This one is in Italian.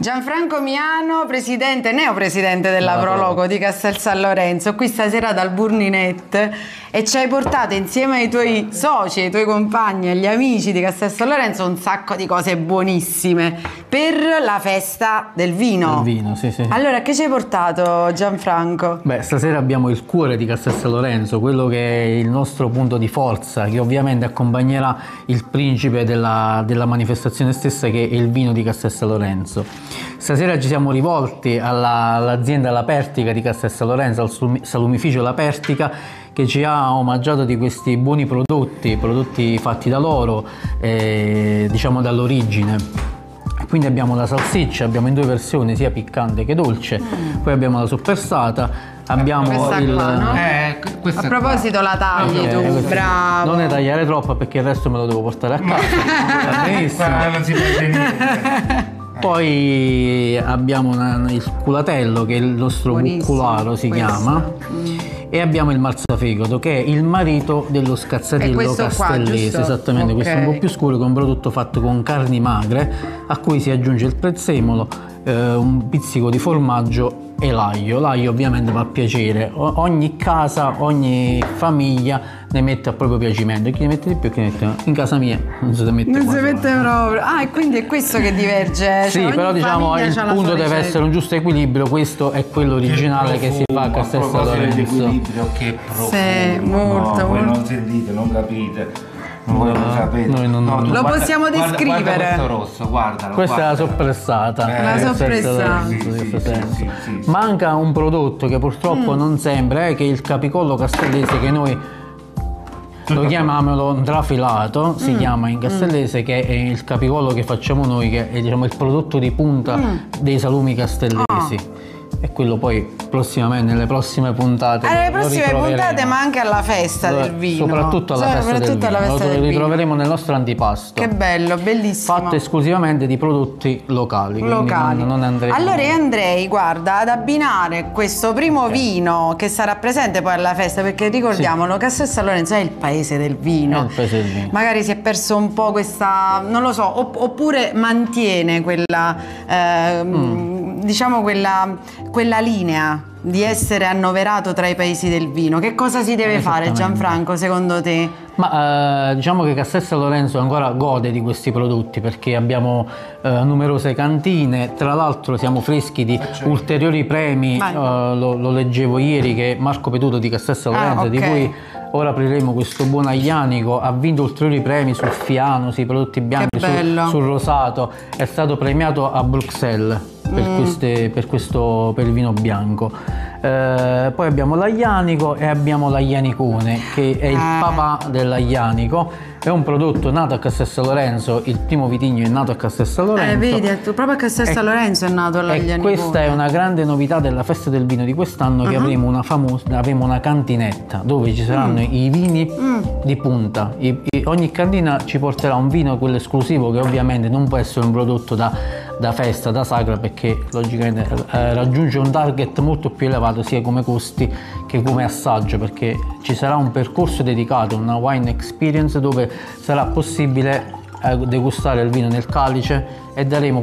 Gianfranco Miano, presidente, neopresidente della Proloco di Castel San Lorenzo, qui stasera dal Burninet, e ci hai portato insieme ai tuoi soci, ai tuoi compagni, agli amici di Castel San Lorenzo un sacco di cose buonissime per la festa del vino. Del vino, sì, sì. Allora, che ci hai portato, Gianfranco? Beh, stasera abbiamo il cuore di Castel San Lorenzo, quello che è il nostro punto di forza, che ovviamente accompagnerà il principe della manifestazione stessa, che è il vino di Castel San Lorenzo. Stasera ci siamo rivolti all'azienda La Pertica di Castel San Lorenzo, al salumificio La Pertica, che ci ha omaggiato di questi buoni prodotti fatti da loro, diciamo dall'origine. Quindi abbiamo la salsiccia, abbiamo in due versioni, sia piccante che dolce, poi abbiamo la soppressata, abbiamo questa il... qua, no? Questa A proposito la tagli tu, bravo. Non ne tagliare troppo perché il resto me lo devo portare a casa. Va benissimo. non si prende niente. Poi abbiamo il culatello, che è il nostro buccularo, si chiama. E abbiamo il marzafegodo, che è il marito dello scazzatello castellese, qua, esattamente, questo è un po' più scuro, che è un prodotto fatto con carni magre, a cui si aggiunge il prezzemolo, un pizzico di formaggio e l'aglio. L'aglio ovviamente va a piacere, ogni casa, ogni famiglia ne mette a proprio piacimento, chi ne mette di più, chi ne mette... In casa mia non si mette proprio. Ah, e quindi è questo che diverge. Sì, cioè, però diciamo il punto deve essere un giusto equilibrio. Questo è quello originale che si fa a Castel San Lorenzo. Che profumo. Sì, molto, Voi molto. non sentite, non capite. Voi non sapete. Noi non... Lo possiamo descrivere. Guarda questo rosso, guardalo. Questa è la soppressata. La soppressata. Sì. Manca un prodotto che purtroppo non sembra, che è il capicollo castellese, che noi lo chiamiamolo trafilato, si chiama in castellese, che è il capicollo che facciamo noi, che è, diciamo, il prodotto di punta dei salumi castellesi. E quello poi prossimamente, nelle prossime puntate, alle prossime puntate, ma anche alla festa del vino, soprattutto alla festa del vino, lo ritroveremo nel nostro antipasto. Che bello, bellissimo, fatto esclusivamente di prodotti locali. Non andrei. Allora io andrei, guarda, ad abbinare questo primo vino che sarà presente poi alla festa, perché ricordiamolo, Castel San Lorenzo è il paese del vino. È il paese del vino. Magari si è perso un po' questa, non lo so, oppure mantiene quella diciamo quella linea di essere annoverato tra i paesi del vino. Che cosa si deve fare, Gianfranco, secondo te? Ma diciamo che Castel San Lorenzo ancora gode di questi prodotti, perché abbiamo numerose cantine. Tra l'altro siamo freschi di ulteriori premi. Lo leggevo ieri che Marco Petuto di Castel San Lorenzo, di cui ora apriremo questo buon aglianico, ha vinto ulteriori premi sul Fiano, sui prodotti bianchi, sul rosato. È stato premiato a Bruxelles per il vino bianco. Poi abbiamo l'aglianico e abbiamo l'aglianicone, che è il papà dell'aglianico. È un prodotto nato a Castel San Lorenzo, il primo vitigno è nato a Castel San Lorenzo. Vedi, proprio a Castel San Lorenzo è nato l'aglianicone. E questa è una grande novità della festa del vino di quest'anno, che avremo una cantinetta dove ci saranno i vini di punta. Ogni cantina ci porterà un vino, quello esclusivo, che ovviamente non può essere un prodotto da festa, da sagra, perché logicamente raggiunge un target molto più elevato sia come costi che come assaggio, perché ci sarà un percorso dedicato, una wine experience, dove sarà possibile degustare il vino nel calice, e daremo